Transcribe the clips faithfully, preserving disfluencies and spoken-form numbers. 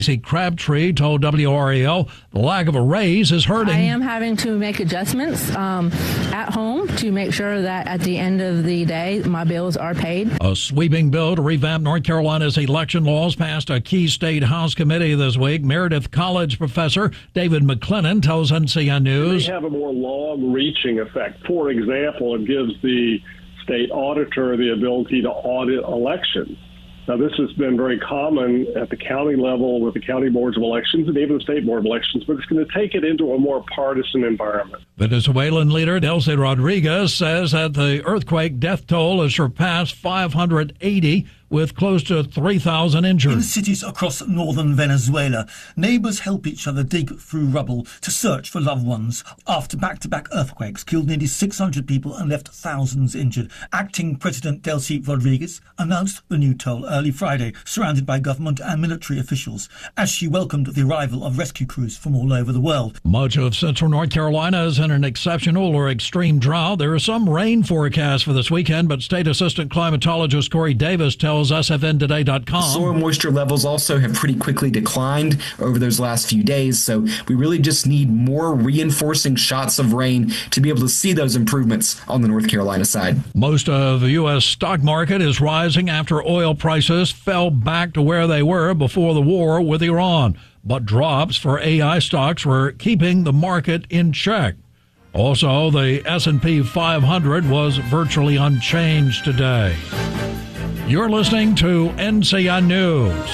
See, Crabtree told W R A L the lack of a raise is hurting. I am having to make adjustments um, at home to make sure that at the end of the day, my bills are paid. A sweeping bill to revamp North Carolina's election laws passed a key state House committee this week. Meredith College professor David McLennan tells N C N News. They have a more long-reaching effect. For example, it gives the state auditor the ability to audit elections. Now, this has been very common at the county level with the county boards of elections and even the state board of elections, but it's going to take it into a more partisan environment. Venezuelan leader Delcy Rodriguez says that the earthquake death toll has surpassed five hundred eighty, with close to three thousand injured. In cities across northern Venezuela, neighbours help each other dig through rubble to search for loved ones after back-to-back earthquakes killed nearly six hundred people and left thousands injured. Acting President Delcy Rodriguez announced the new toll early Friday, surrounded by government and military officials, as she welcomed the arrival of rescue crews from all over the world. Much of central North Carolina is in an exceptional or extreme drought. There is some rain forecast for this weekend, but State Assistant Climatologist Corey Davis tells S F N today dot com. Soil moisture levels also have pretty quickly declined over those last few days, so we really just need more reinforcing shots of rain to be able to see those improvements on the North Carolina side. Most of the U S stock market is rising after oil prices fell back to where they were before the war with Iran, but drops for A I stocks were keeping the market in check. Also, the S and P five hundred was virtually unchanged today. You're listening to N C N News.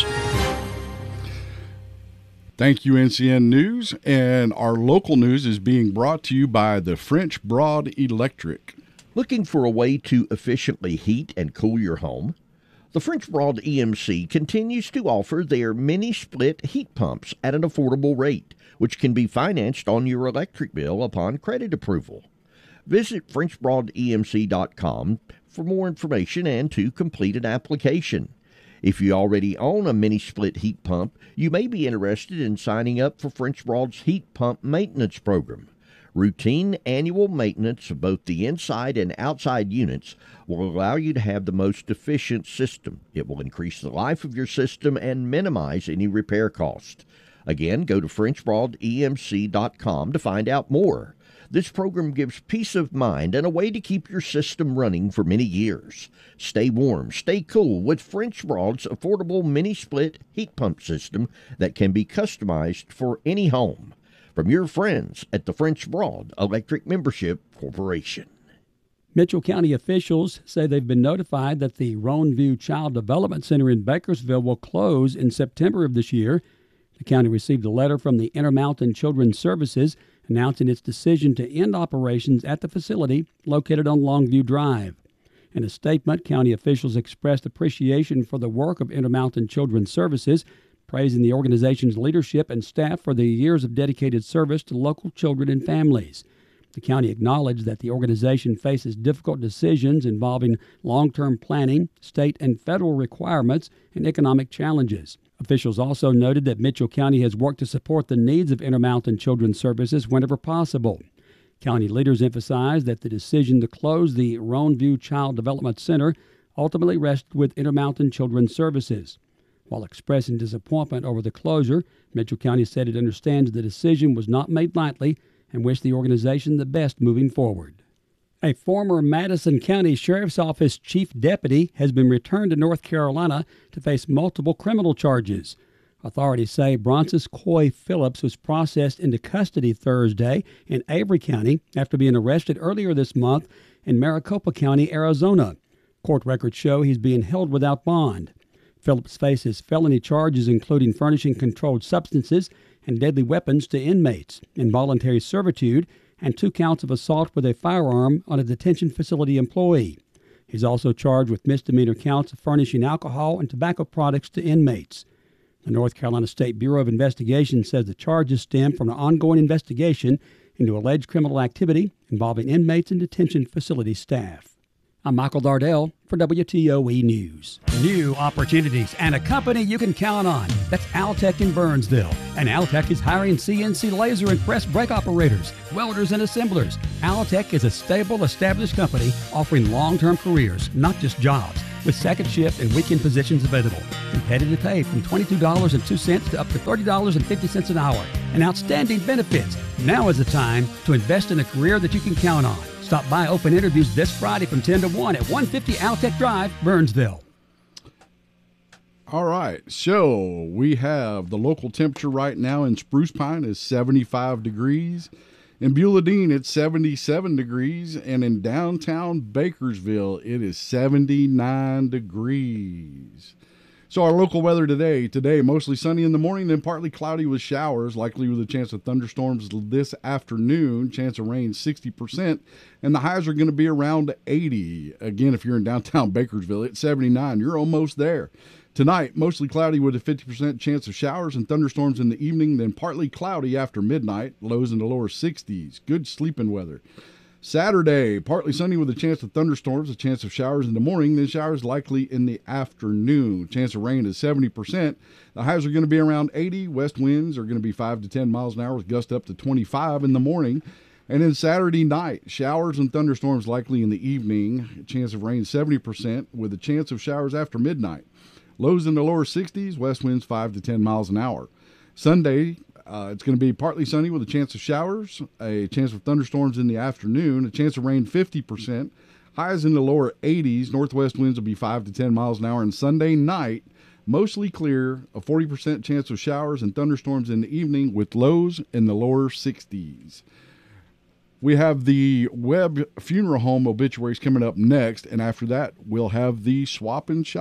Thank you, N C N News. And our local news is being brought to you by the French Broad Electric. Looking for a way to efficiently heat and cool your home? The French Broad E M C continues to offer their mini-split heat pumps at an affordable rate, which can be financed on your electric bill upon credit approval. Visit French Broad E M C dot com for more information and to complete an application. If you already own a mini-split heat pump, you may be interested in signing up for French Broad's heat pump maintenance program. Routine annual maintenance of both the inside and outside units will allow you to have the most efficient system. It will increase the life of your system and minimize any repair cost. Again, go to French Broad E M C dot com to find out more. This program gives peace of mind and a way to keep your system running for many years. Stay warm, stay cool with French Broad's affordable mini-split heat pump system that can be customized for any home. From your friends at the French Broad Electric Membership Corporation. Mitchell County officials say they've been notified that the Roanview Child Development Center in Bakersville will close in September of this year. The county received a letter from the Intermountain Children's Services announcing its decision to end operations at the facility located on Longview Drive. In a statement, county officials expressed appreciation for the work of Intermountain Children's Services, praising the organization's leadership and staff for their years of dedicated service to local children and families. The county acknowledged that the organization faces difficult decisions involving long-term planning, state and federal requirements, and economic challenges. Officials also noted that Mitchell County has worked to support the needs of Intermountain Children's Services whenever possible. County leaders emphasized that the decision to close the Roanview Child Development Center ultimately rested with Intermountain Children's Services. While expressing disappointment over the closure, Mitchell County said it understands the decision was not made lightly and wished the organization the best moving forward. A former Madison County Sheriff's Office chief deputy has been returned to North Carolina to face multiple criminal charges. Authorities say Broncis Coy Phillips was processed into custody Thursday in Avery County after being arrested earlier this month in Maricopa County, Arizona. Court records show he's being held without bond. Phillips faces felony charges including furnishing controlled substances and deadly weapons to inmates, involuntary servitude, and two counts of assault with a firearm on a detention facility employee. He's also charged with misdemeanor counts of furnishing alcohol and tobacco products to inmates. The North Carolina State Bureau of Investigation says the charges stem from an ongoing investigation into alleged criminal activity involving inmates and detention facility staff. I'm Michael Dardell for W T O E News. New opportunities and a company you can count on. That's Altec in Burnsville. And Altec is hiring C N C laser and press brake operators, welders, and assemblers. Altec is a stable, established company offering long-term careers, not just jobs. with second shift and weekend positions available. Competitive pay from twenty-two dollars and two cents to up to thirty dollars and fifty cents an hour. And outstanding benefits. Now is the time to invest in a career that you can count on. Stop by open interviews this Friday from ten to one at one fifty Altec Drive, Burnsville. All right, so we have the local temperature right now in Spruce Pine is seventy-five degrees. In Beulah Dean, it's seventy-seven degrees. And in downtown Bakersville, it is seventy-nine degrees. So our local weather today, today mostly sunny in the morning, then partly cloudy with showers, likely with a chance of thunderstorms this afternoon, chance of rain sixty percent, and the highs are going to be around eighty. Again, if you're in downtown Bakersville, it's seventy-nine. You're almost there. Tonight, mostly cloudy with a fifty percent chance of showers and thunderstorms in the evening, then partly cloudy after midnight, lows in the lower sixties. Good sleeping weather. Saturday, partly sunny with a chance of thunderstorms, a chance of showers in the morning, then showers likely in the afternoon. Chance of rain is seventy percent. The highs are going to be around eighty. West winds are going to be five to ten miles an hour with gusts up to twenty-five in the morning. And then Saturday night, showers and thunderstorms likely in the evening. Chance of rain seventy percent with a chance of showers after midnight. Lows in the lower sixties, west winds five to ten miles an hour. Sunday, uh, it's going to be partly sunny with a chance of showers, a chance of thunderstorms in the afternoon, a chance of rain fifty percent, highs in the lower eighties, northwest winds will be five to ten miles an hour. And Sunday night, mostly clear, a forty percent chance of showers and thunderstorms in the evening with lows in the lower sixties. We have the Webb Funeral Home obituaries coming up next, and after that, we'll have the swap and shop.